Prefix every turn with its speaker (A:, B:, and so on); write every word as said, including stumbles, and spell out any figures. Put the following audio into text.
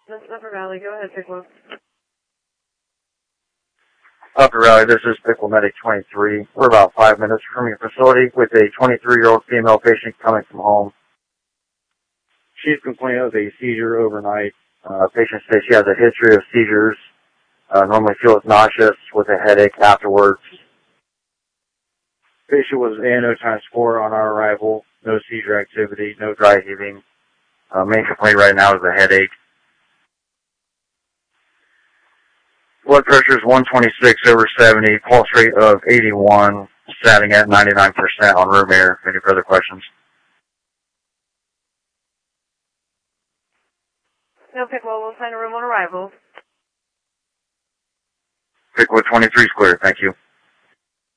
A: This is Upper Valley. Go ahead, Pickle.
B: Upper Valley, this is Pickle Medic twenty-three. We're about five minutes from your facility with a twenty-three-year-old female patient coming from home. She's complaining of a seizure overnight. Uh, patient says she has a history of seizures. Uh, normally feels nauseous with a headache afterwards. Patient was A N O times four on our arrival. No seizure activity, no dry heaving. Uh, main complaint right now is a headache. Blood pressure is one twenty-six over seventy. Pulse rate of eighty-one. Standing at ninety-nine percent on room air. Any further questions?
A: No, Pickle. We'll find a room on arrival.
B: Pickle twenty-three is clear. Thank you.